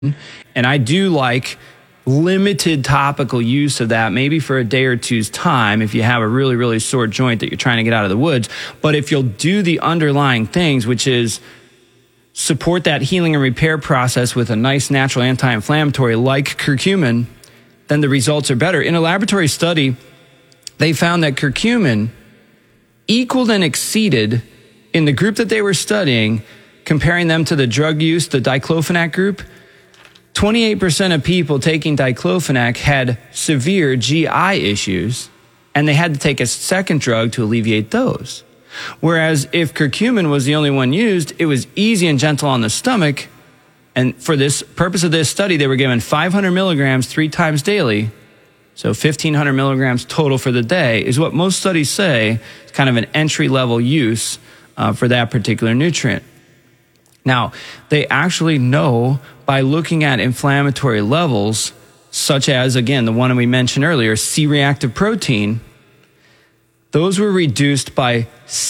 And I do like limited topical use of that, maybe for a day or two's time if you have a really, really sore joint that you're trying to get out of the woods. But if you'll do the underlying things, which is support that healing and repair process with a nice natural anti-inflammatory like curcumin, then the results are better. In a laboratory study, they found that curcumin equaled and exceeded in the group that they were studying, comparing them to the drug use, the diclofenac group. 28% of people taking diclofenac had severe GI issues, and they had to take a second drug to alleviate those. Whereas if curcumin was the only one used, it was easy and gentle on the stomach. And for this purpose of this study, they were given 500 milligrams 3 times daily. So 1,500 milligrams total for the day is what most studies say is kind of an entry-level use for that particular nutrient. Now, they actually know by looking at inflammatory levels, such as, again, the one we mentioned earlier, C-reactive protein, those were reduced by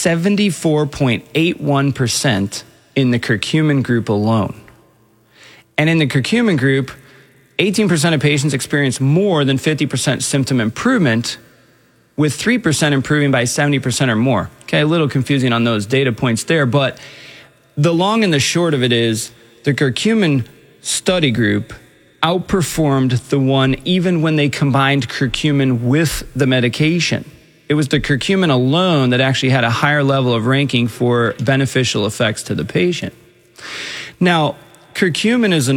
74.81% in the curcumin group alone. And in the curcumin group, 18% of patients experienced more than 50% symptom improvement, with 3% improving by 70% or more. Okay, a little confusing on those data points there, but the long and the short of it is the curcumin study group outperformed the one even when they combined curcumin with the medication. It was the curcumin alone that actually had a higher level of ranking for beneficial effects to the patient. Now, curcumin is an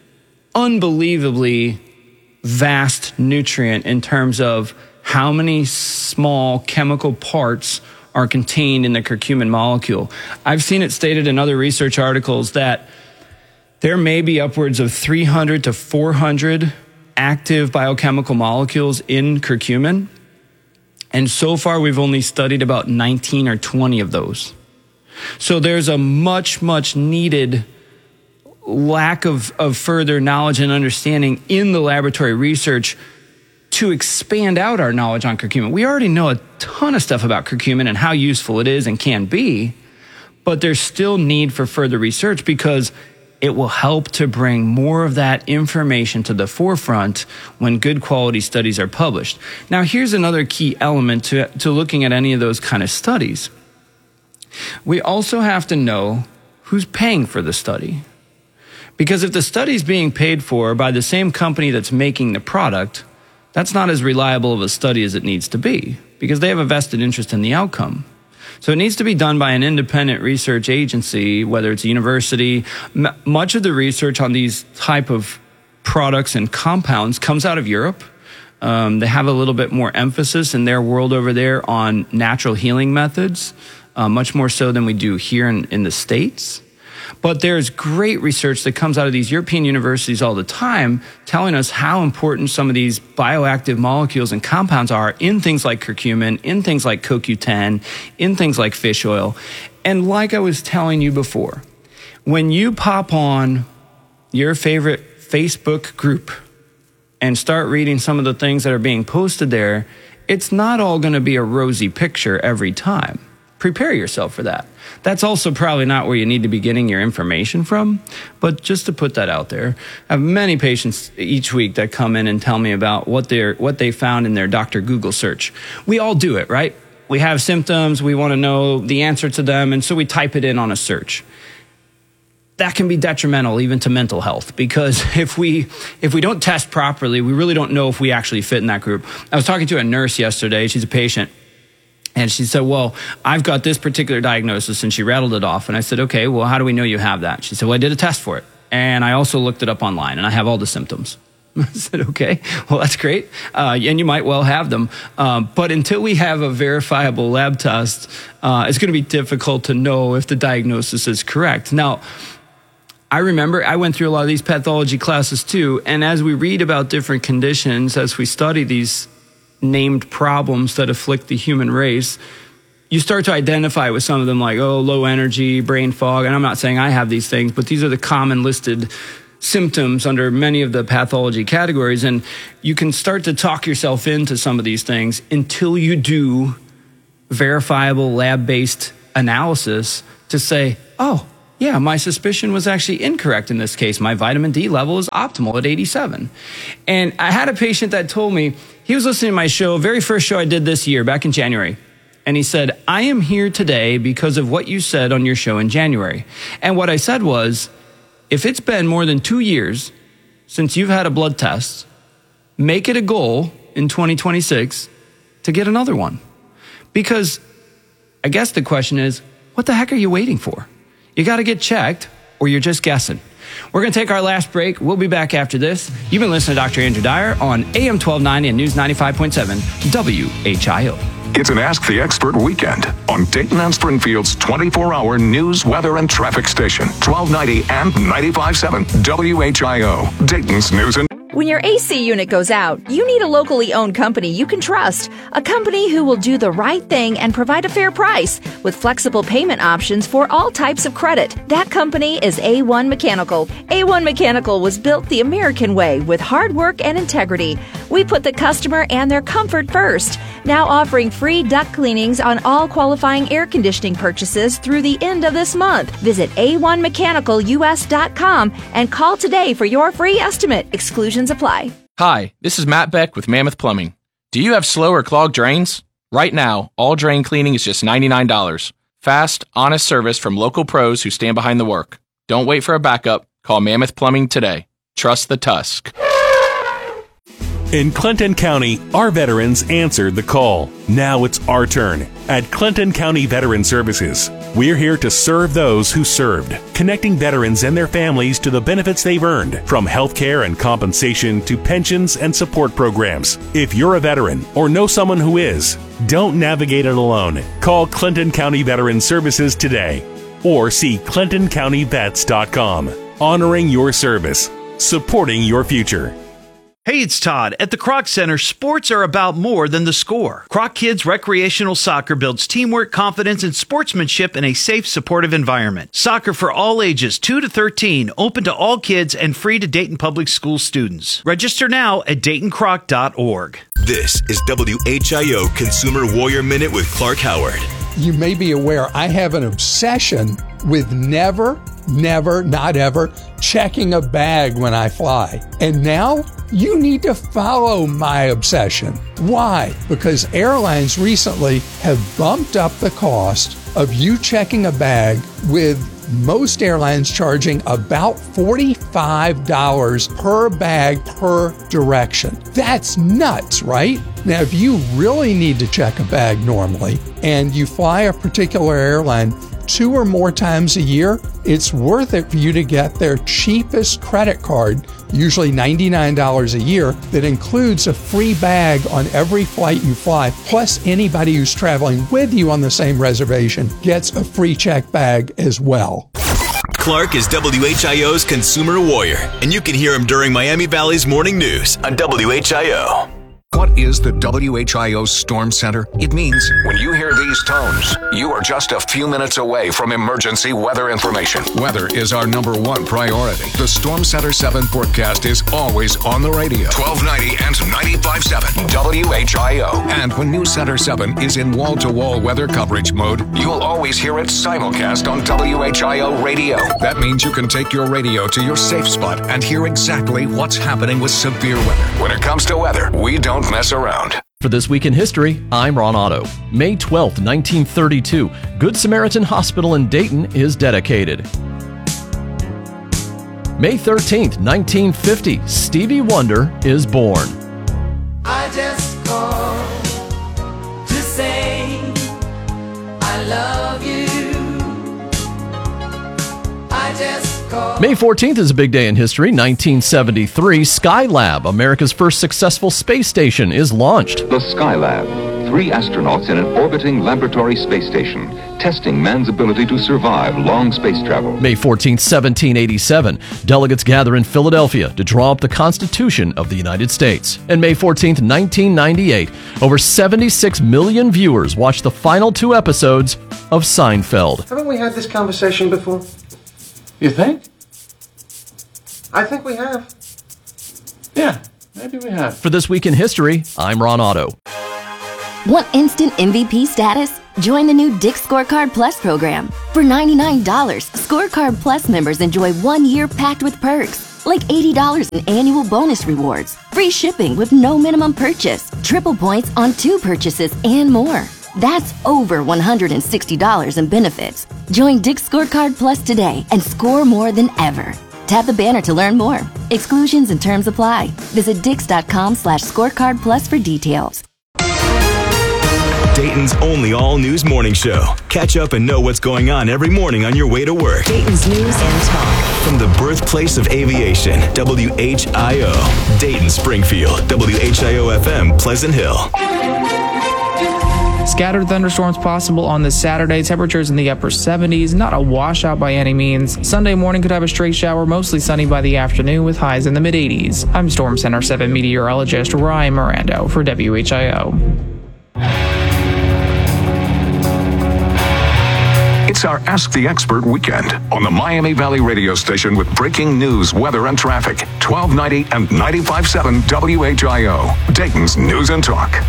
unbelievably vast nutrient in terms of how many small chemical parts are contained in the curcumin molecule. I've seen it stated in other research articles that there may be upwards of 300 to 400 active biochemical molecules in curcumin. And so far, we've only studied about 19 or 20 of those. So there's a much, much needed lack of further knowledge and understanding in the laboratory research to expand out our knowledge on curcumin. We already know a ton of stuff about curcumin and how useful it is and can be, but there's still need for further research because it will help to bring more of that information to the forefront when good quality studies are published. Now, here's another key element to looking at any of those kind of studies. We also have to know who's paying for the study. Because if the study is being paid for by the same company that's making the product, that's not as reliable of a study as it needs to be because they have a vested interest in the outcome. So it needs to be done by an independent research agency, whether it's a university. Much of the research on these type of products and compounds comes out of Europe. They have a little bit more emphasis in their world over there on natural healing methods, much more so than we do here in the States. But there's great research that comes out of these European universities all the time telling us how important some of these bioactive molecules and compounds are in things like curcumin, in things like CoQ10, in things like fish oil. And like I was telling you before, when you pop on your favorite Facebook group and start reading some of the things that are being posted there, it's not all going to be a rosy picture every time. Prepare yourself for that. That's also probably not where you need to be getting your information from, but just to put that out there. I have many patients each week that come in and tell me about what they found in their Dr. Google search. We all do it, right? We have symptoms, we want to know the answer to them, and so we type it in on a search. That can be detrimental even to mental health because if we don't test properly, we really don't know if we actually fit in that group. I was talking to a nurse yesterday, she's a patient, and she said, well, I've got this particular diagnosis, and she rattled it off. And I said, okay, well, how do we know you have that? She said, well, I did a test for it. And I also looked it up online, and I have all the symptoms. I said, okay, well, that's great. And you might well have them. But until we have a verifiable lab test, it's going to be difficult to know if the diagnosis is correct. Now, I remember I went through a lot of these pathology classes too. And as we read about different conditions, as we study these named problems that afflict the human race, you start to identify with some of them like, low energy, brain fog. And I'm not saying I have these things, but these are the common listed symptoms under many of the pathology categories. And you can start to talk yourself into some of these things until you do verifiable lab-based analysis to say, oh, yeah, my suspicion was actually incorrect in this case. My vitamin D level is optimal at 87. And I had a patient that told me, he was listening to my show, very first show I did this year, back in January. And he said, I am here today because of what you said on your show in January. And what I said was, if it's been more than 2 years since you've had a blood test, make it a goal in 2026 to get another one. Because I guess the question is, what the heck are you waiting for? You got to get checked, or you're just guessing. We're going to take our last break. We'll be back after this. You've been listening to Dr. Andrew Dyer on AM 1290 and News 95.7 WHIO. It's an Ask the Expert weekend on Dayton and Springfield's 24-hour news, weather, and traffic station, 1290 and 95.7 WHIO. Dayton's news and... When your AC unit goes out, you need a locally owned company you can trust. A company who will do the right thing and provide a fair price with flexible payment options for all types of credit. That company is A1 Mechanical. A1 Mechanical was built the American way with hard work and integrity. We put the customer and their comfort first. Now offering free duct cleanings on all qualifying air conditioning purchases through the end of this month. Visit a1mechanical.us.com and call today for your free estimate. Exclusions apply. Hi, this is Matt Beck with Mammoth Plumbing. Do you have slow or clogged drains? Right now, all drain cleaning is just $99. Fast, honest service from local pros who stand behind the work. Don't wait for a backup. Call Mammoth Plumbing today. Trust the Tusk. In Clinton County, our veterans answered the call. Now it's our turn. At Clinton County Veteran Services, we're here to serve those who served, connecting veterans and their families to the benefits they've earned, from health care and compensation to pensions and support programs. If you're a veteran or know someone who is, don't navigate it alone. Call Clinton County Veteran Services today or see ClintonCountyVets.com. Honoring your service, supporting your future. Hey, it's Todd. At the Kroc Center, sports are about more than the score. Kroc Kids Recreational Soccer builds teamwork, confidence, and sportsmanship in a safe, supportive environment. Soccer for all ages, 2 to 13, open to all kids and free to Dayton Public School students. Register now at DaytonCroc.org. This is WHIO Consumer Warrior Minute with Clark Howard. You may be aware I have an obsession with never, not ever, checking a bag when I fly. And now you need to follow my obsession. Why? Because airlines recently have bumped up the cost of you checking a bag, with most airlines charging about $45 per bag per direction. That's nuts, right? Now, if you really need to check a bag normally and you fly a particular airline 2 or more times a year, it's worth it for you to get their cheapest credit card, usually $99 a year, that includes a free bag on every flight you fly. Plus, anybody who's traveling with you on the same reservation gets a free check bag as well. Clark is WHIO's Consumer Warrior, and you can hear him during Miami Valley's Morning News on WHIO. What is the WHIO Storm Center? It means when you hear these tones, you are just a few minutes away from emergency weather information. Weather is our #1 priority. The Storm Center 7 forecast is always on the radio. 1290 and 95.7 WHIO. And when News Center 7 is in wall-to-wall weather coverage mode, you'll always hear it simulcast on WHIO radio. That means you can take your radio to your safe spot and hear exactly what's happening with severe weather. When it comes to weather, we don't mess around. For This Week in History, I'm Ron Otto. May 12, 1932, Good Samaritan Hospital in Dayton is dedicated. May 13th, 1950, Stevie Wonder is born. I just called to say I love you. I just called. May 14th is a big day in history. 1973, Skylab, America's first successful space station, is launched. The Skylab, 3 astronauts in an orbiting laboratory space station, testing man's ability to survive long space travel. May 14th, 1787, delegates gather in Philadelphia to draw up the Constitution of the United States. And May 14th, 1998, over 76 million viewers watched the final 2 episodes of Seinfeld. Haven't we had this conversation before? You think? I think we have. Yeah, maybe we have. For This Week in History, I'm Ron Otto. Want instant MVP status? Join the new Dick's Scorecard Plus program. For $99, Scorecard Plus members enjoy 1 year packed with perks, like $80 in annual bonus rewards, free shipping with no minimum purchase, triple points on 2 purchases, and more. That's over $160 in benefits. Join Dick's Scorecard Plus today and score more than ever. Tap the banner to learn more. Exclusions and terms apply. Visit dix.com/scorecard plus for details. Dayton's only all-news morning show. Catch up and know what's going on every morning on your way to work. Dayton's News and Talk. From the birthplace of aviation, WHIO. Dayton, Springfield, WHIO-FM, Pleasant Hill. Scattered thunderstorms possible on this Saturday. Temperatures in the upper 70s. Not a washout by any means. Sunday morning could have a stray shower. Mostly sunny by the afternoon with highs in the mid-80s. I'm Storm Center 7 meteorologist Ryan Mirando for WHIO. It's our Ask the Expert weekend on the Miami Valley radio station with breaking news, weather, and traffic. 1290 and 95.7 WHIO. Dayton's News and Talk.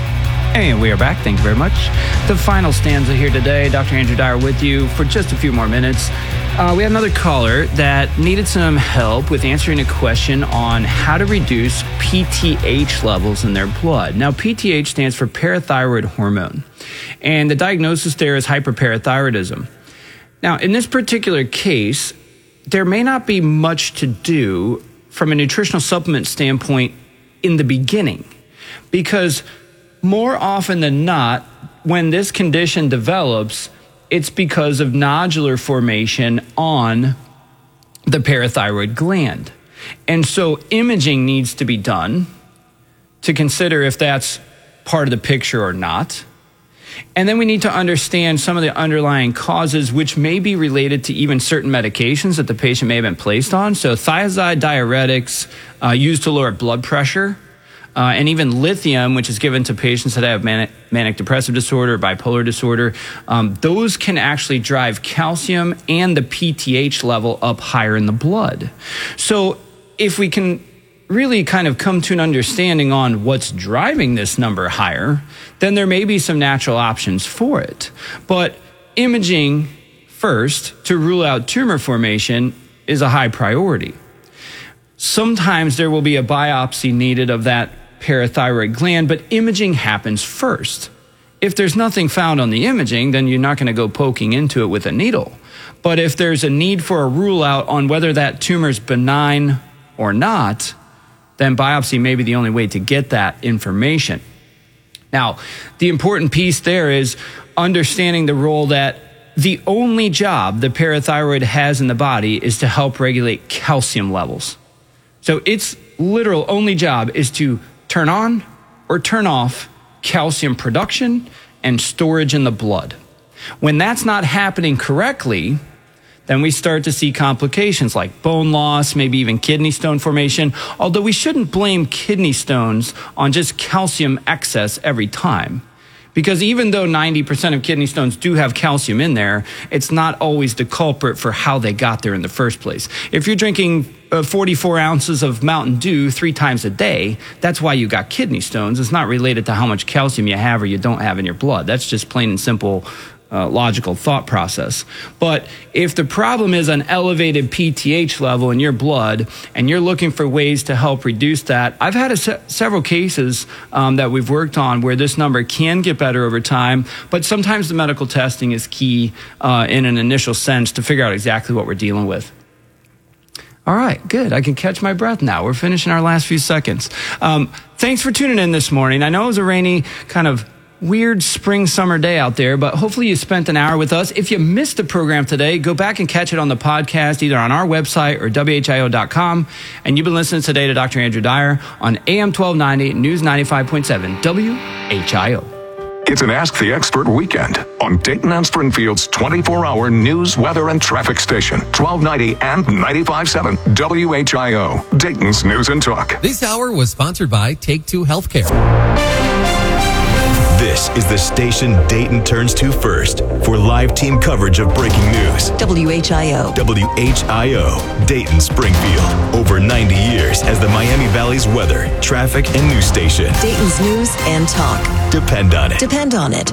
And we are back. Thank you very much. The final stanza here today. Dr. Andrew Dyer with you for just a few more minutes. We had another caller that needed some help with answering a question on how to reduce PTH levels in their blood. Now, PTH stands for parathyroid hormone, and the diagnosis there is hyperparathyroidism. Now, in this particular case, there may not be much to do from a nutritional supplement standpoint in the beginning, because more often than not, when this condition develops, it's because of nodular formation on the parathyroid gland. And so imaging needs to be done to consider if that's part of the picture or not. And then we need to understand some of the underlying causes, which may be related to even certain medications that the patient may have been placed on. So thiazide diuretics used to lower blood pressure. And even lithium, which is given to patients that have manic depressive disorder, bipolar disorder, those can actually drive calcium and the PTH level up higher in the blood. So if we can really kind of come to an understanding on what's driving this number higher, then there may be some natural options for it. But imaging first to rule out tumor formation is a high priority. Sometimes there will be a biopsy needed of that parathyroid gland, but imaging happens first. If there's nothing found on the imaging, then you're not going to go poking into it with a needle. But if there's a need for a rule out on whether that tumor is benign or not, then biopsy may be the only way to get that information. Now, the important piece there is understanding the role that the only job the parathyroid has in the body is to help regulate calcium levels. So its literal only job is to turn on or turn off calcium production and storage in the blood. When that's not happening correctly, then we start to see complications like bone loss, maybe even kidney stone formation, although we shouldn't blame kidney stones on just calcium excess every time. Because even though 90% of kidney stones do have calcium in there, it's not always the culprit for how they got there in the first place. If you're drinking 44 ounces of Mountain Dew 3 times a day, that's why you got kidney stones. It's not related to how much calcium you have or you don't have in your blood. That's just plain and simple logical thought process. But if the problem is an elevated PTH level in your blood and you're looking for ways to help reduce that, I've had several cases that we've worked on where this number can get better over time, but sometimes the medical testing is key in an initial sense to figure out exactly what we're dealing with. All right, good. I can catch my breath now. We're finishing our last few seconds. Thanks for tuning in this morning. I know it was a rainy, kind of weird spring-summer day out there, but hopefully you spent an hour with us. If you missed the program today, go back and catch it on the podcast, either on our website or WHIO.com. And you've been listening today to Dr. Andrew Dyer on AM 1290, News 95.7, WHIO. It's an Ask the Expert weekend on Dayton and Springfield's 24-hour news, weather, and traffic station, 1290 and 95.7 WHIO, Dayton's News and Talk. This hour was sponsored by Take Two Healthcare. This is the station Dayton turns to first for live team coverage of breaking news. WHIO. WHIO, Dayton, Springfield. Over 90 years as the Miami Valley's weather, traffic, and news station. Dayton's news and talk. Depend on it. Depend on it.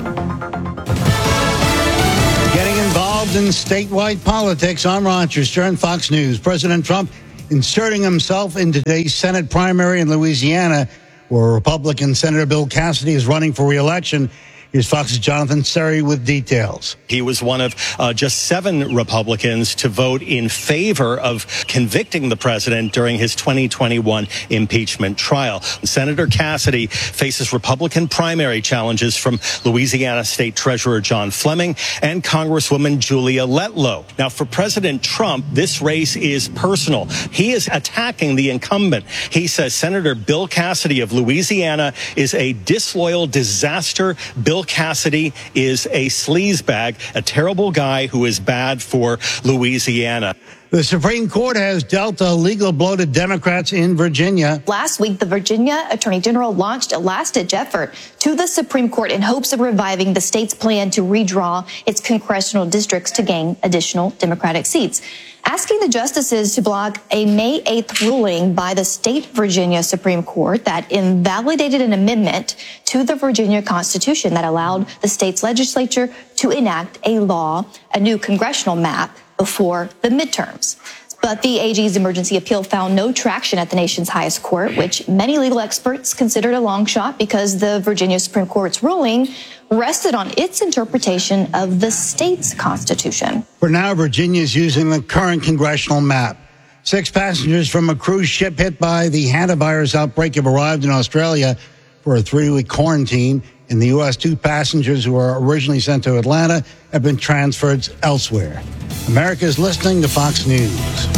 Getting involved in statewide politics, I'm Roger Stern, Fox News. President Trump inserting himself in today's Senate primary in Louisiana, where Republican Senator Bill Cassidy is running for re-election. Here's Fox's Jonathan Serry with details. He was one of just 7 Republicans to vote in favor of convicting the president during his 2021 impeachment trial. Senator Cassidy faces Republican primary challenges from Louisiana State Treasurer John Fleming and Congresswoman Julia Letlow. Now, for President Trump, this race is personal. He is attacking the incumbent. He says Senator Bill Cassidy of Louisiana is a disloyal disaster. Bill Cassidy is a sleazebag, a terrible guy who is bad for Louisiana. The Supreme Court has dealt a legal blow to Democrats in Virginia. Last week, the Virginia Attorney General launched a last-ditch effort to the Supreme Court in hopes of reviving the state's plan to redraw its congressional districts to gain additional Democratic seats, asking the justices to block a May 8th ruling by the state Virginia Supreme Court that invalidated an amendment to the Virginia Constitution that allowed the state's legislature to enact a law, a new congressional map, before the midterms. But the AG's emergency appeal found no traction at the nation's highest court, which many legal experts considered a long shot because the Virginia Supreme Court's ruling rested on its interpretation of the state's constitution. For now, Virginia is using the current congressional map. 6 passengers from a cruise ship hit by the hantavirus outbreak have arrived in Australia for a 3-week quarantine. In the U.S., 2 passengers who were originally sent to Atlanta have been transferred elsewhere. America is listening to Fox News.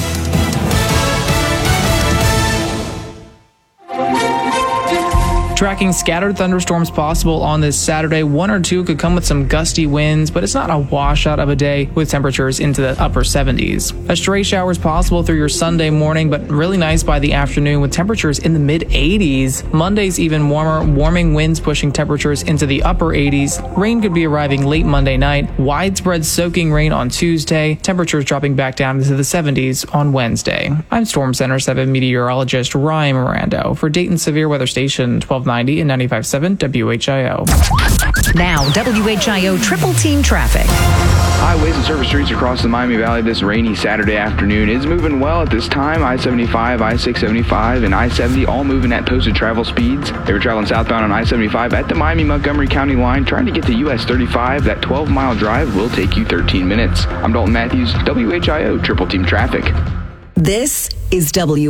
Tracking scattered thunderstorms possible on this Saturday. 1 or 2 could come with some gusty winds, but it's not a washout of a day with temperatures into the upper 70s. A stray shower is possible through your Sunday morning, but really nice by the afternoon with temperatures in the mid-80s. Monday's even warmer, warming winds pushing temperatures into the upper 80s. Rain could be arriving late Monday night. Widespread soaking rain on Tuesday. Temperatures dropping back down into the 70s on Wednesday. I'm Storm Center 7 meteorologist Ryan Mirando for Dayton Severe Weather Station 1290 and 95.7 WHIO. Now, WHIO Triple Team Traffic. Highways and service streets across the Miami Valley this rainy Saturday afternoon is moving well at this time. I-75, I-675, and I-70 all moving at posted travel speeds. They were traveling southbound on I-75 at the Miami-Montgomery County line, trying to get to US 35. That 12-mile drive will take you 13 minutes. I'm Dalton Matthews, WHIO Triple Team Traffic. This is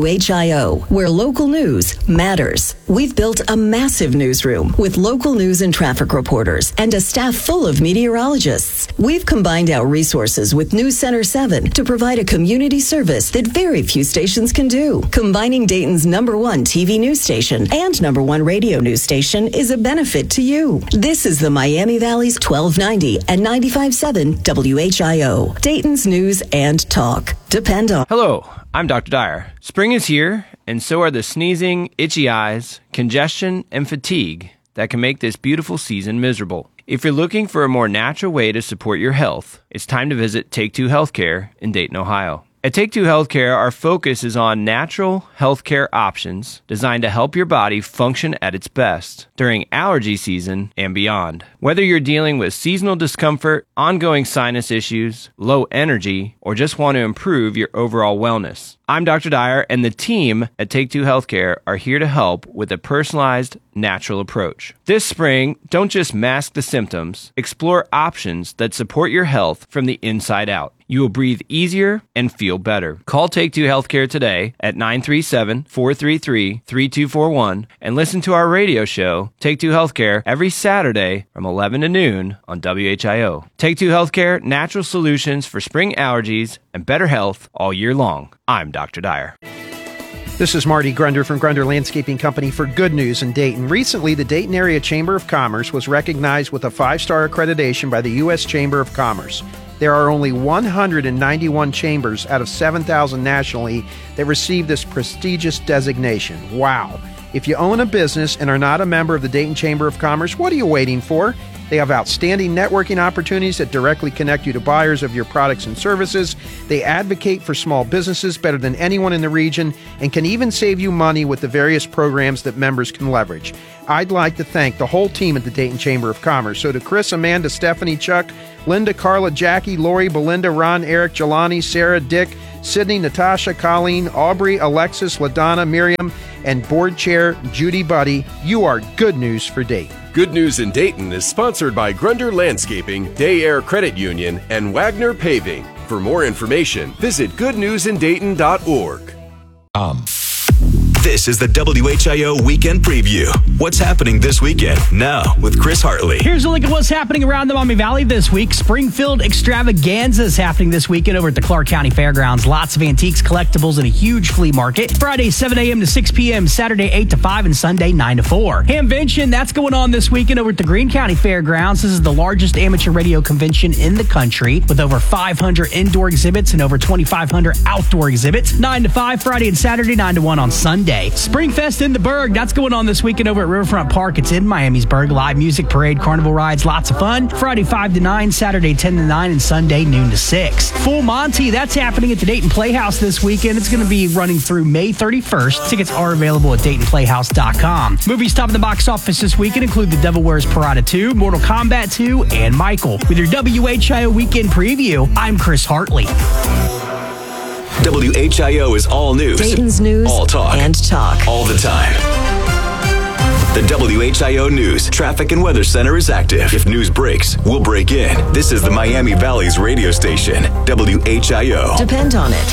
WHIO, where local news matters. We've built a massive newsroom with local news and traffic reporters and a staff full of meteorologists. We've combined our resources with News Center 7 to provide a community service that very few stations can do. Combining Dayton's #1 TV news station and #1 radio news station is a benefit to you. This is the Miami Valley's 1290 and 95.7 WHIO, Dayton's news and talk. Depend on. Hello, I'm Dr. Dyer. Spring is here, and so are the sneezing, itchy eyes, congestion, and fatigue that can make this beautiful season miserable. If you're looking for a more natural way to support your health, it's time to visit Take Two Healthcare in Dayton, Ohio. At Take Two Healthcare, our focus is on natural healthcare options designed to help your body function at its best during allergy season and beyond. Whether you're dealing with seasonal discomfort, ongoing sinus issues, low energy, or just want to improve your overall wellness, I'm Dr. Dyer, and the team at Take Two Healthcare are here to help with a personalized, natural approach. This spring, don't just mask the symptoms, explore options that support your health from the inside out. You will breathe easier and feel better. Call Take Two Healthcare today at 937-433-3241 and listen to our radio show, Take Two Healthcare, every Saturday from 11 to noon on WHIO. Take Two Healthcare, natural solutions for spring allergies and better health all year long. I'm Dr. Dyer. This is Marty Grunder from Grunder Landscaping Company for Good News in Dayton. Recently, the Dayton Area Chamber of Commerce was recognized with a 5-star accreditation by the U.S. Chamber of Commerce. There are only 191 chambers out of 7,000 nationally that receive this prestigious designation. Wow! If you own a business and are not a member of the Dayton Chamber of Commerce, what are you waiting for? They have outstanding networking opportunities that directly connect you to buyers of your products and services. They advocate for small businesses better than anyone in the region and can even save you money with the various programs that members can leverage. I'd like to thank the whole team at the Dayton Chamber of Commerce. So to Chris, Amanda, Stephanie, Chuck, Linda, Carla, Jackie, Lori, Belinda, Ron, Eric, Jelani, Sarah, Dick, Sydney, Natasha, Colleen, Aubrey, Alexis, LaDonna, Miriam, and Board Chair Judy Buddy, you are good news for Dayton. Good News in Dayton is sponsored by Grunder Landscaping, Day Air Credit Union, and Wagner Paving. For more information, visit goodnewsindayton.org. This is the WHIO Weekend Preview. What's happening this weekend? Now with Chris Hartley. Here's a look at what's happening around the Maumee Valley this week. Springfield Extravaganza is happening this weekend over at the Clark County Fairgrounds. Lots of antiques, collectibles, and a huge flea market. Friday, 7 a.m. to 6 p.m., Saturday, 8 to 5, and Sunday, 9 to 4. Hamvention, that's going on this weekend over at the Greene County Fairgrounds. This is the largest amateur radio convention in the country with over 500 indoor exhibits and over 2,500 outdoor exhibits. 9 to 5 Friday and Saturday, 9 to 1 on Sunday. Springfest in the Berg, that's going on this weekend over at Riverfront Park. It's in Miamisburg. Live music, parade, carnival rides, lots of fun. Friday 5 to 9, Saturday 10 to 9, and Sunday noon to 6. Full Monty, that's happening at the Dayton Playhouse this weekend. It's going to be running through May 31st. Tickets are available at DaytonPlayhouse.com. Movies top of the box office this weekend include The Devil Wears Prada 2, Mortal Kombat 2, and Michael. With your WHIO Weekend Preview, I'm Chris Hartley. WHIO is all news. Dayton's news. All talk. And talk. All the time. The WHIO News Traffic and Weather Center is active. If news breaks, we'll break in. This is the Miami Valley's radio station, WHIO. Depend on it.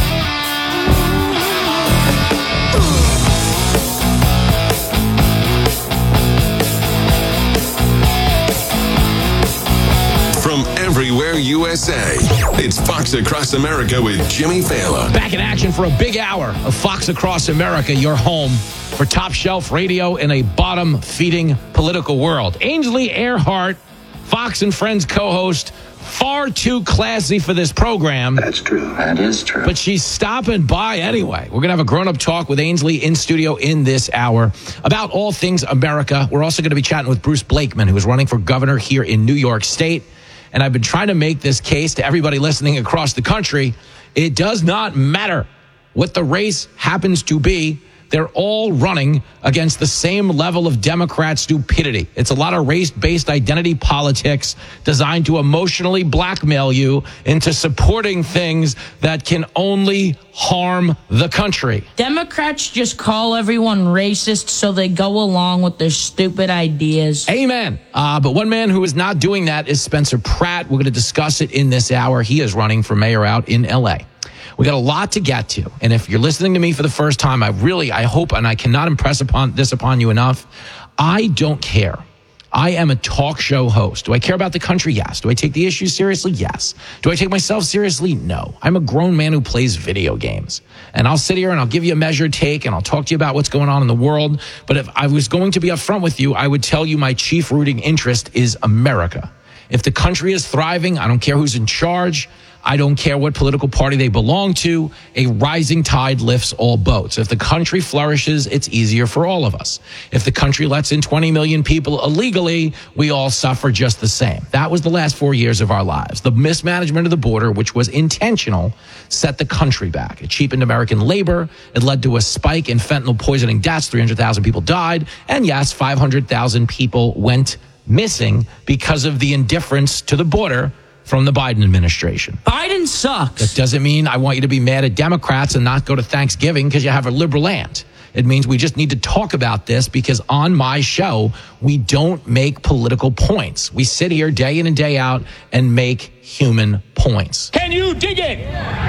From everywhere USA, it's Fox Across America with Jimmy Fallon. Back in action for a big hour of Fox Across America, your home for top shelf radio in a bottom-feeding political world. Ainsley Earhardt, Fox and Friends co-host, far too classy for this program. That's true. That is true. But she's stopping by anyway. We're going to have a grown-up talk with Ainsley in studio in this hour about all things America. We're also going to be chatting with Bruce Blakeman, who is running for governor here in New York State. And I've been trying to make this case to everybody listening across the country. It does not matter what the race happens to be. They're all running against the same level of Democrat stupidity. It's a lot of race-based identity politics designed to emotionally blackmail you into supporting things that can only harm the country. Democrats just call everyone racist so they go along with their stupid ideas. Amen. But one man who is not doing that is Spencer Pratt. We're going to discuss it in this hour. He is running for mayor out in L.A. We got a lot to get to. And if you're listening to me for the first time, I hope, and I cannot impress upon you enough, I don't care. I am a talk show host. Do I care about the country? Yes. Do I take the issues seriously? Yes. Do I take myself seriously? No. I'm a grown man who plays video games. And I'll sit here and I'll give you a measured take and I'll talk to you about what's going on in the world. But if I was going to be upfront with you, I would tell you my chief rooting interest is America. If the country is thriving, I don't care who's in charge. I don't care what political party they belong to. A rising tide lifts all boats. If the country flourishes, it's easier for all of us. If the country lets in 20 million people illegally, we all suffer just the same. That was the last 4 years of our lives. The mismanagement of the border, which was intentional, set the country back. It cheapened American labor. It led to a spike in fentanyl poisoning deaths. 300,000 people died. And yes, 500,000 people went missing because of the indifference to the border from the Biden administration. Biden sucks. That doesn't mean I want you to be mad at Democrats and not go to Thanksgiving because you have a liberal aunt. It means we just need to talk about this because on my show, we don't make political points. We sit here day in and day out and make human points. Can you dig it?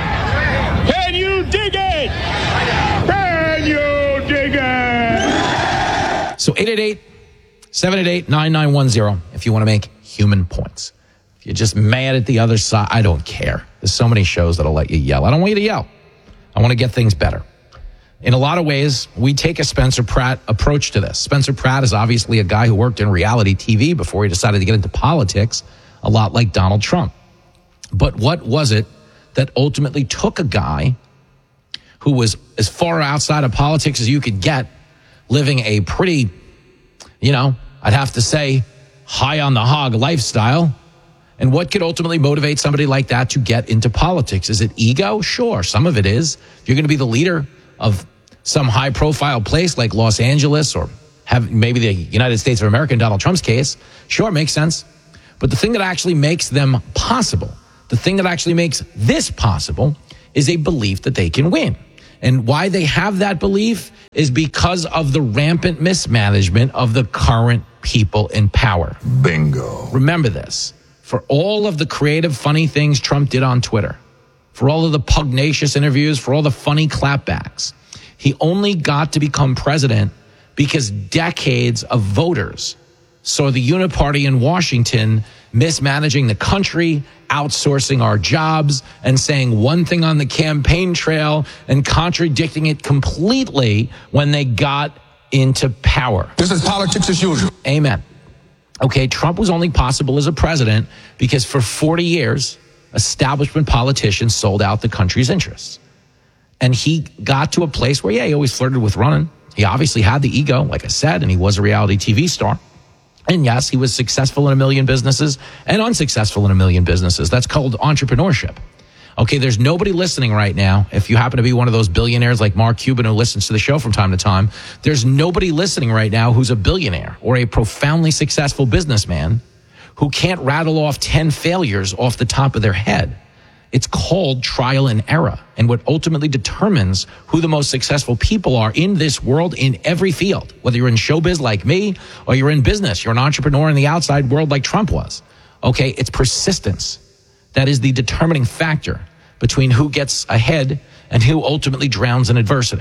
Can you dig it? Can you dig it? So 888-788-9910 if you want to make human points. You're just mad at the other side. I don't care. There's so many shows that'll let you yell. I don't want you to yell. I want to get things better. In a lot of ways, we take a Spencer Pratt approach to this. Spencer Pratt is obviously a guy who worked in reality TV before he decided to get into politics, a lot like Donald Trump. But what was it that ultimately took a guy who was as far outside of politics as you could get living a pretty, I'd have to say, high on the hog lifestyle. And what could ultimately motivate somebody like that to get into politics? Is it ego? Sure, some of it is. If you're going to be the leader of some high-profile place like Los Angeles or have maybe the United States of America in Donald Trump's case, sure, makes sense. But the thing that actually makes them possible, the thing that actually makes this possible, is a belief that they can win. And why they have that belief is because of the rampant mismanagement of the current people in power. Bingo. Remember this. For all of the creative, funny things Trump did on Twitter, for all of the pugnacious interviews, for all the funny clapbacks, he only got to become president because decades of voters saw the uniparty in Washington mismanaging the country, outsourcing our jobs, and saying one thing on the campaign trail and contradicting it completely when they got into power. This is politics as usual. Amen. Okay, Trump was only possible as a president because for 40 years, establishment politicians sold out the country's interests. And he got to a place where, he always flirted with running. He obviously had the ego, like I said, and he was a reality TV star. And yes, he was successful in a million businesses and unsuccessful in a million businesses. That's called entrepreneurship. Okay, there's nobody listening right now. If you happen to be one of those billionaires like Mark Cuban who listens to the show from time to time, there's nobody listening right now who's a billionaire or a profoundly successful businessman who can't rattle off 10 failures off the top of their head. It's called trial and error. And what ultimately determines who the most successful people are in this world in every field, whether you're in showbiz like me or you're in business, you're an entrepreneur in the outside world like Trump was. Okay, it's persistence. That is the determining factor between who gets ahead and who ultimately drowns in adversity.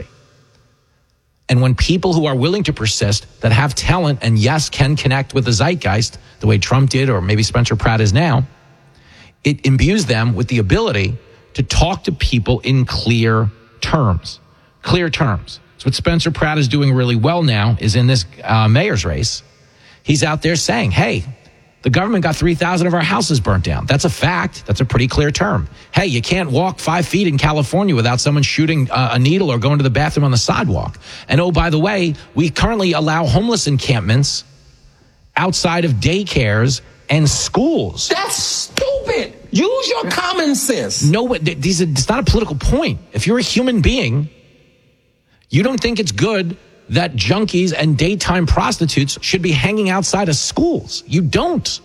And when people who are willing to persist, that have talent and yes, can connect with the zeitgeist the way Trump did or maybe Spencer Pratt is now, it imbues them with the ability to talk to people in clear terms. Clear terms. So what Spencer Pratt is doing really well now is in this mayor's race, he's out there saying, hey, the government got 3,000 of our houses burnt down. That's a fact. That's a pretty clear term. Hey, you can't walk 5 feet in California without someone shooting a needle or going to the bathroom on the sidewalk. And oh, by the way, we currently allow homeless encampments outside of daycares and schools. That's stupid. Use your common sense. No, it's not a political point. If you're a human being, you don't think it's good that junkies and daytime prostitutes should be hanging outside of schools. You don't.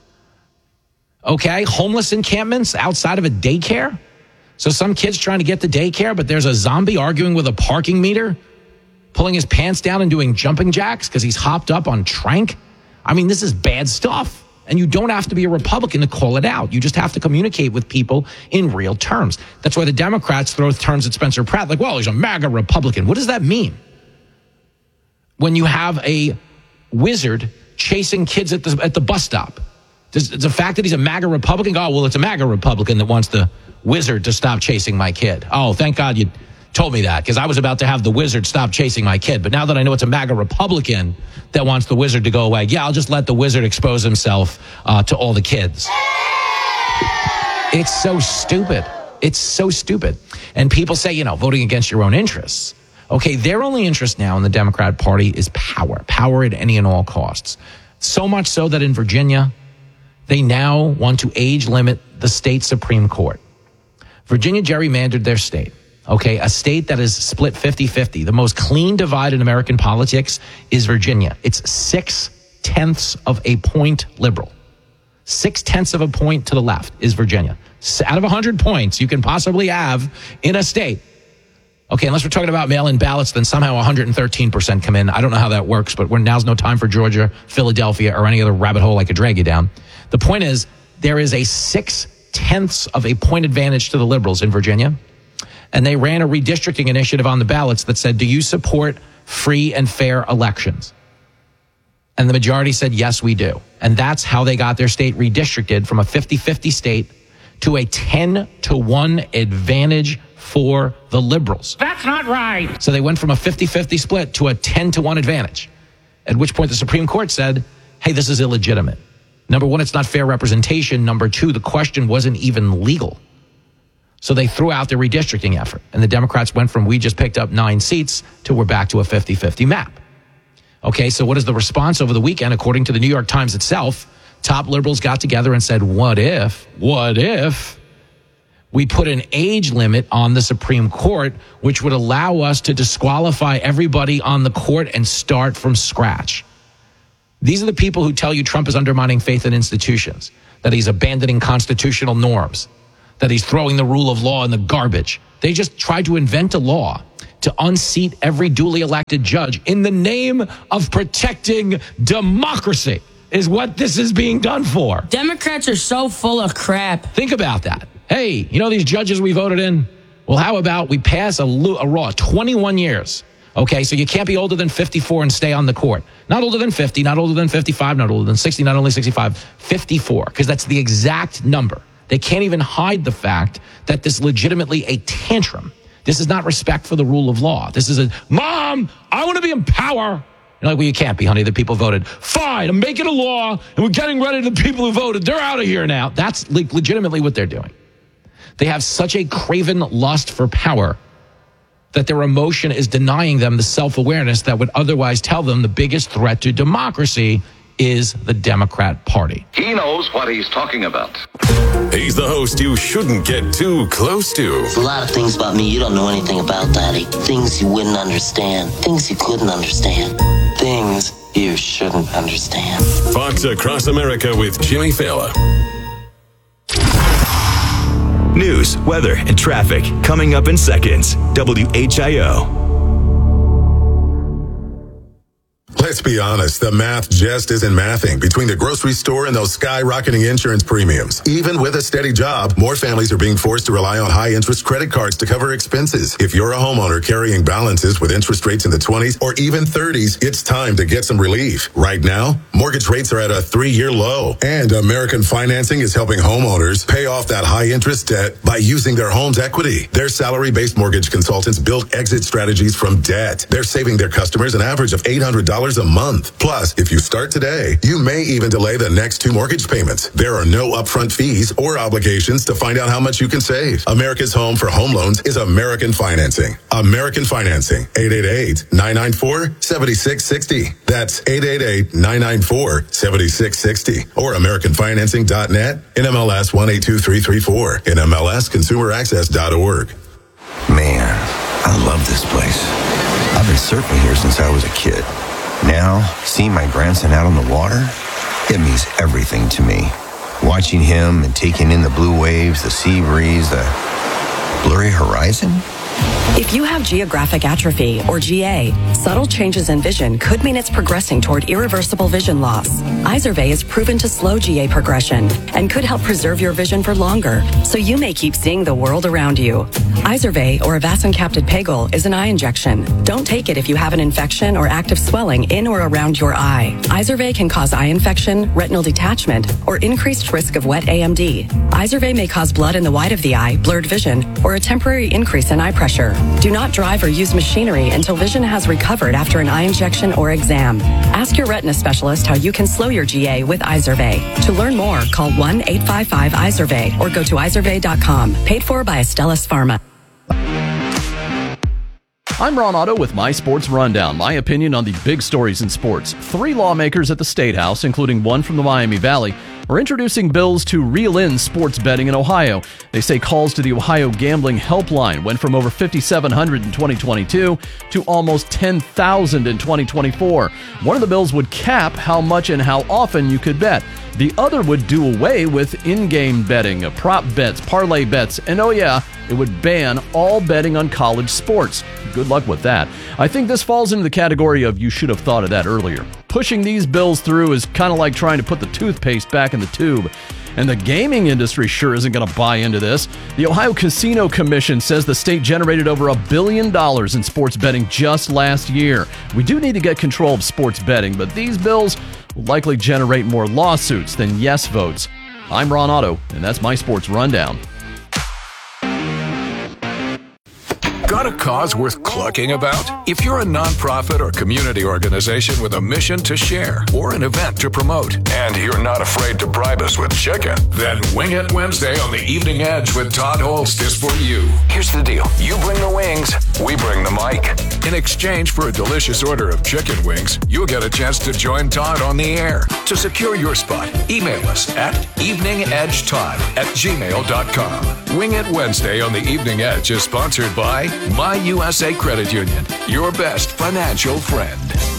Okay, homeless encampments outside of a daycare. So some kid's trying to get to daycare, but there's a zombie arguing with a parking meter, pulling his pants down and doing jumping jacks because he's hopped up on Trank. I mean, this is bad stuff. And you don't have to be a Republican to call it out. You just have to communicate with people in real terms. That's why the Democrats throw terms at Spencer Pratt like, well, he's a MAGA Republican. What does that mean? When you have a wizard chasing kids at the bus stop, does the fact that he's a MAGA Republican go, oh, well, it's a MAGA Republican that wants the wizard to stop chasing my kid. Oh, thank God you told me that, because I was about to have the wizard stop chasing my kid. But now that I know it's a MAGA Republican that wants the wizard to go away, yeah, I'll just let the wizard expose himself to all the kids. It's so stupid. It's so stupid. And people say, voting against your own interests. Okay, their only interest now in the Democrat Party is power. Power at any and all costs. So much so that in Virginia, they now want to age limit the state Supreme Court. Virginia gerrymandered their state. Okay, a state that is split 50-50. The most clean divide in American politics is Virginia. It's 0.6 of a point liberal. 0.6 of a point to the left is Virginia. Out of 100 points you can possibly have in a state. Okay, unless we're talking about mail-in ballots, then somehow 113% come in. I don't know how that works, but now's no time for Georgia, Philadelphia, or any other rabbit hole I could drag you down. The point is, there is a 0.6 of a point advantage to the liberals in Virginia. And they ran a redistricting initiative on the ballots that said, do you support free and fair elections? And the majority said, yes, we do. And that's how they got their state redistricted from a 50-50 state to a 10-1 advantage for the liberals. That's not right. So they went from a 50-50 split to a 10-1 advantage, at which point the Supreme Court said, hey, this is illegitimate. Number one, it's not fair representation. Number two, the question wasn't even legal. So they threw out their redistricting effort. And the Democrats went from we just picked up 9 seats to we're back to a 50-50 map. Okay, so what is the response over the weekend? According to the New York Times itself, top liberals got together and said, what if we put an age limit on the Supreme Court, which would allow us to disqualify everybody on the court and start from scratch? These are the people who tell you Trump is undermining faith in institutions, that he's abandoning constitutional norms, that he's throwing the rule of law in the garbage. They just tried to invent a law to unseat every duly elected judge in the name of protecting democracy, is what this is being done for. Democrats are so full of crap. Think about that. Hey, you know these judges we voted in? Well, how about we pass a law, 21 years. Okay, so you can't be older than 54 and stay on the court. Not older than 50, not older than 55, not older than 60, not only 65, 54, because that's the exact number. They can't even hide the fact that this is legitimately a tantrum. This is not respect for the rule of law. This is Mom, I want to be in power. You're like, well, you can't be, honey. The people voted. Fine, I'm making a law, and we're getting rid of the people who voted. They're out of here now. That's legitimately what they're doing. They have such a craven lust for power that their emotion is denying them the self-awareness that would otherwise tell them the biggest threat to democracy is the Democrat Party. He knows what he's talking about. He's the host you shouldn't get too close to. There's a lot of things about me you don't know anything about, Daddy. Things you wouldn't understand. Things you couldn't understand. Things you shouldn't understand. Fox Across America with Jimmy Fallon. News, weather, and traffic coming up in seconds. WHIO. Let's be honest, the math just isn't mathing between the grocery store and those skyrocketing insurance premiums. Even with a steady job, more families are being forced to rely on high-interest credit cards to cover expenses. If you're a homeowner carrying balances with interest rates in the 20s or even 30s, it's time to get some relief. Right now, mortgage rates are at a 3-year low, and American Financing is helping homeowners pay off that high-interest debt by using their home's equity. Their salary-based mortgage consultants build exit strategies from debt. They're saving their customers an average of $800 a month. Plus, if you start today, you may even delay the next 2 mortgage payments. There are no upfront fees or obligations to find out how much you can save. America's home for home loans is American Financing. American Financing, 888-994-7660. That's 888-994-7660. Or AmericanFinancing.net, NMLS 182334, NMLSConsumerAccess.org. Man, I love this place. I've been surfing here since I was a kid. Now, seeing my grandson out on the water, it means everything to me. Watching him and taking in the blue waves, the sea breeze, the blurry horizon. If you have geographic atrophy, or GA, subtle changes in vision could mean it's progressing toward irreversible vision loss. Izervay is proven to slow GA progression and could help preserve your vision for longer, so you may keep seeing the world around you. Izervay, or avacincaptad pegol, is an eye injection. Don't take it if you have an infection or active swelling in or around your eye. Izervay can cause eye infection, retinal detachment, or increased risk of wet AMD. Izervay may cause blood in the white of the eye, blurred vision, or a temporary increase in eye pressure. Do not drive or use machinery until vision has recovered after an eye injection or exam. Ask your retina specialist how you can slow your GA with Izervay. To learn more, call 1-855-IZERVAY or go to izervay.com. Paid for by Astellas Pharma. I'm Ron Otto with My Sports Rundown, my opinion on the big stories in sports. 3 lawmakers at the State House, including one from the Miami Valley, are introducing bills to reel in sports betting in Ohio. They say calls to the Ohio Gambling Helpline went from over 5,700 in 2022 to almost 10,000 in 2024. One of the bills would cap how much and how often you could bet. The other would do away with in-game betting, prop bets, parlay bets, and oh yeah, it would ban all betting on college sports. Good luck with that. I think this falls into the category of you should have thought of that earlier. Pushing these bills through is kind of like trying to put the toothpaste back in the tube. And the gaming industry sure isn't going to buy into this. The Ohio Casino Commission says the state generated over $1 billion in sports betting just last year. We do need to get control of sports betting, but these bills will likely generate more lawsuits than yes votes. I'm Ron Otto, and that's my Sports Rundown. Got a cause worth clucking about? If you're a nonprofit or community organization with a mission to share or an event to promote, and you're not afraid to bribe us with chicken, then Wing It Wednesday on the Evening Edge with Todd Holst is for you. Here's the deal. You bring the wings, we bring the mic. In exchange for a delicious order of chicken wings, you'll get a chance to join Todd on the air. To secure your spot, email us at eveningedgetodd@gmail.com. Wing It Wednesday on the Evening Edge is sponsored by My USA Credit Union, your best financial friend.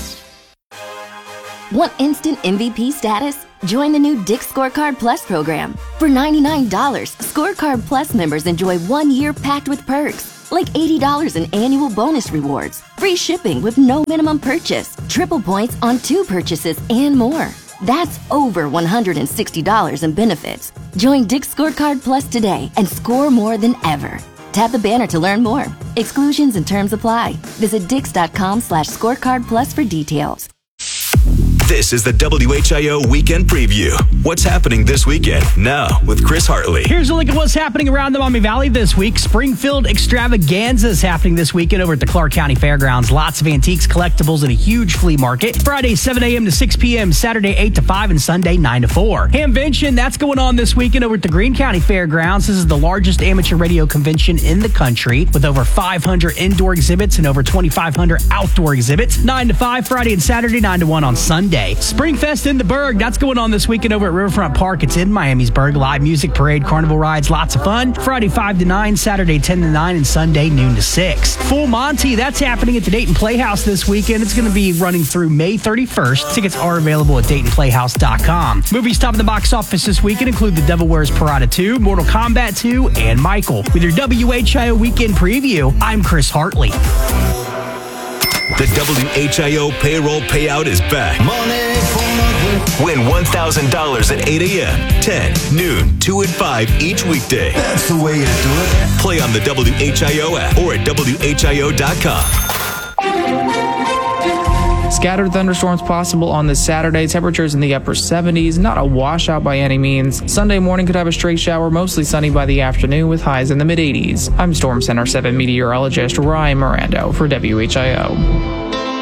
Want instant MVP status? Join the new Dick's Scorecard Plus program. For $99, Scorecard Plus members enjoy 1 year packed with perks, like $80 in annual bonus rewards, free shipping with no minimum purchase, triple points on 2 purchases, and more. That's over $160 in benefits. Join Dick's Scorecard Plus today and score more than ever. Tap the banner to learn more. Exclusions and terms apply. Visit dix.com/scorecard plus for details. This is the WHIO Weekend Preview. What's happening this weekend? Now with Chris Hartley. Here's a look at what's happening around the Maumee Valley this week. Springfield Extravaganza is happening this weekend over at the Clark County Fairgrounds. Lots of antiques, collectibles, and a huge flea market. Friday, 7 a.m. to 6 p.m., Saturday, 8 to 5, and Sunday, 9 to 4. Hamvention, that's going on this weekend over at the Greene County Fairgrounds. This is the largest amateur radio convention in the country with over 500 indoor exhibits and over 2,500 outdoor exhibits. 9 to 5 Friday and Saturday, 9 to 1 on Sunday. Springfest in the Berg, that's going on this weekend over at Riverfront Park. It's in Miamisburg. Live music, parade, carnival rides, lots of fun. Friday 5 to 9, Saturday 10 to 9, and Sunday noon to 6. Full Monty, that's happening at the Dayton Playhouse this weekend. It's going to be running through May 31st. Tickets are available at DaytonPlayhouse.com. Movies top of the box office this weekend include The Devil Wears Prada 2, Mortal Kombat 2, and Michael. With your WHIO Weekend Preview, I'm Chris Hartley. The WHIO payroll payout is back. Win $1,000 at 8 a.m., 10, noon, 2, and 5 each weekday. That's the way to do it. Play on the WHIO app or at WHIO.com. Scattered thunderstorms possible on this Saturday. Temperatures in the upper 70s. Not a washout by any means. Sunday morning could have a stray shower. Mostly sunny by the afternoon with highs in the mid-80s. I'm Storm Center 7 meteorologist Ryan Mirando for WHIO.